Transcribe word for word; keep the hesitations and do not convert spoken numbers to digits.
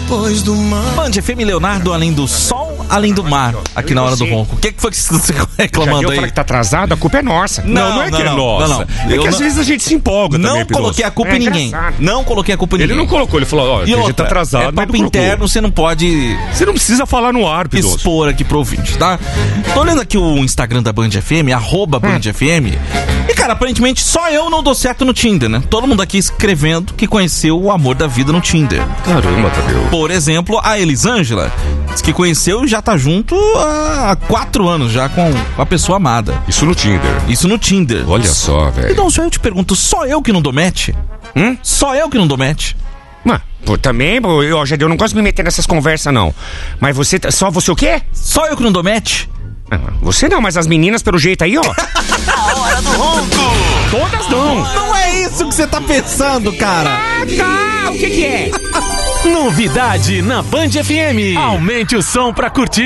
depois do mar. Band F M, Leonardo, além do sol, além do mar, aqui na hora do ronco. O que, que foi que você reclamando aí? Já que tá atrasado, a culpa é nossa. Não, Não, não é não, que é não, nossa. não, não. É Eu que às não- vezes a gente se empolga também, Não Piloso. coloquei a culpa É em ninguém. engraçado. Não coloquei a culpa em Ele ninguém. não colocou, ele falou, ó, E a gente outra, tá atrasado, é mas papo não colocou. interno, você não pode Você não precisa falar no ar, Piloso. expor aqui pro ouvinte, tá? Tô olhando aqui o Instagram da Band F M, arroba Band F M. E, cara, aparentemente só eu não dou certo no Tinder, né? Todo mundo aqui escrevendo que conheceu o amor da vida no Tinder. Caramba, Tadeu. Por exemplo, a Elisângela diz que conheceu e já tá junto há quatro anos já com a pessoa amada. Isso no Tinder. Isso no Tinder. Olha só, velho. Então, só eu te pergunto, só eu que não dou match? Hum? Só eu que não dou match? Mas, pô, também, pô, eu, já, eu não gosto de me meter nessas conversas, não. Mas você, tá- só você o quê? Só eu que não dou match? Ah, você não, mas as meninas, pelo jeito aí, ó. A hora do ronco. Todas não. Não é isso que você tá pensando, cara. Ah, tá. O que que é? Novidade na Band F M. Aumente o som pra curtir.